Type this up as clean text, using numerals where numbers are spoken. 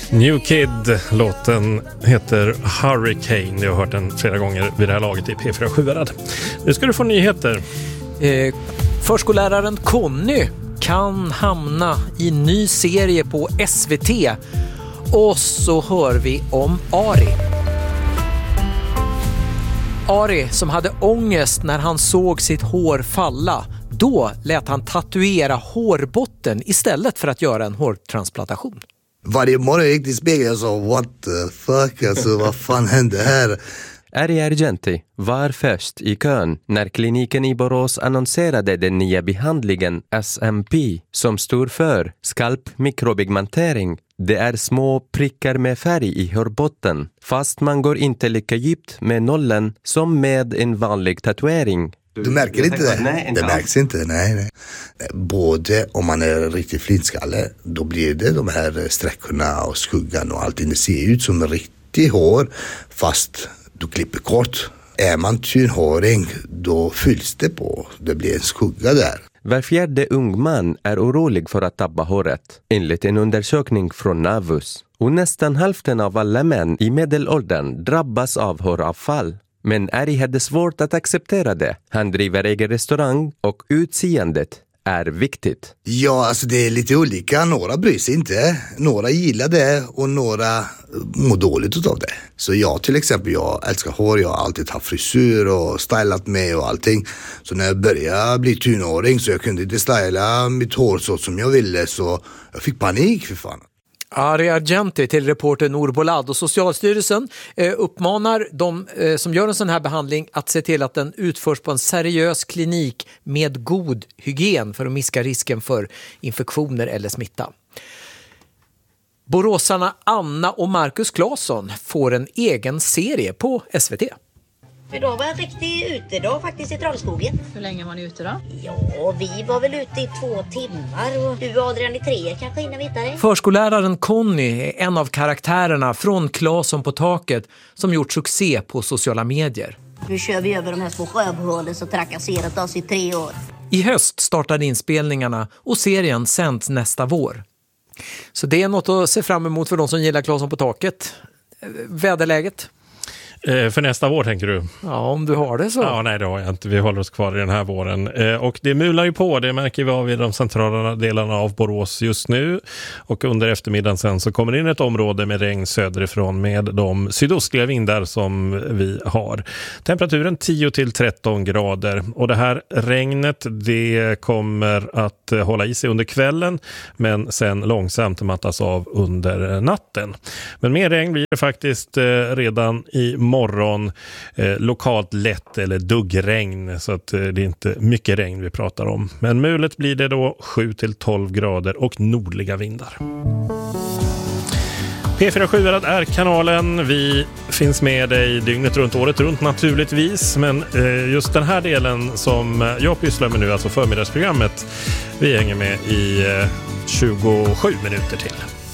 New Kid, låten heter Hurricane. Jag har hört den flera gånger vid det här laget i P4 Sjuhärad. Nu ska du få nyheter. Förskolläraren Conny kan hamna i ny serie på SVT. Och så hör vi om Ari som hade ångest när han såg sitt hår falla. Då lät han tatuera hårbotten istället för att göra en hårtransplantation. Varje morgon gick det i spegeln och sa what the fuck, alltså vad fan hände här? Ari Argenti var först i kön när kliniken i Borås annonserade den nya behandlingen SMP som står för skalpmikropigmentering. Det är små prickar med färg i hårbotten, fast man går inte lika djupt med nollen som med en vanlig tatuering. Du märker inte det? Nej, det märks inte, nej. Både om man är riktigt flintskalle, då blir det de här sträckorna och skuggan och allting. Det ser ut som en riktig hår, fast du klipper kort. Är man tunnhåring, då fylls det på. Det blir en skugga där. Var fjärde ung man är orolig för att tappa håret, enligt en undersökning från Navus. Och nästan hälften av alla män i medelåldern drabbas av håravfall. Men Ari hade svårt att acceptera det. Han driver egen restaurang och utseendet är viktigt. Ja, alltså det är lite olika. Några bryr sig inte. Några gillar det och några mår dåligt av det. Så jag till exempel, jag älskar hår. Jag har alltid haft frisyr och stylat mig och allting. Så när jag började bli tonåring så jag kunde inte styla mitt hår så som jag ville. Så jag fick panik för fan. Ari Argenti till reporter Norbolad, och Socialstyrelsen uppmanar de som gör en sån här behandling att se till att den utförs på en seriös klinik med god hygien för att minska risken för infektioner eller smitta. Boråsarna Anna och Marcus Claesson får en egen serie på SVT. Idag var en riktig utedag faktiskt i Trollskogen. Hur länge var ni ute då? Ja, vi var väl ute i 2 timmar och du och Adrian i 3 kanske innan vi hittade. Förskolläraren Conny är en av karaktärerna från Claesson på taket som gjort succé på sociala medier. Nu kör vi över de här små sjöbhålen som trakasserat oss i 3 år. I höst startade inspelningarna och serien sänds nästa vår. Så det är något att se fram emot för de som gillar Claesson på taket. Väderläget? För nästa vår tänker du? Ja, om du har det så. Ja, nej det har jag inte. Vi håller oss kvar i den här våren. Och det mular ju på, det märker vi av i de centrala delarna av Borås just nu. Och under eftermiddagen sen så kommer det in ett område med regn söderifrån med de sydostliga vindar som vi har. Temperaturen 10-13 grader. Och det här regnet, det kommer att hålla i sig under kvällen, men sen långsamt mattas av under natten. Men mer regn blir det faktiskt redan i morgon, lokalt lätt eller duggregn, så att det är inte mycket regn vi pratar om. Men mulet blir det då 7-12 grader och nordliga vindar. P4 Sjuhärad är kanalen. Vi finns med dig dygnet runt, året runt naturligtvis. Men just den här delen som jag pysslar med nu, alltså förmiddagsprogrammet, vi hänger med i 27 minuter till.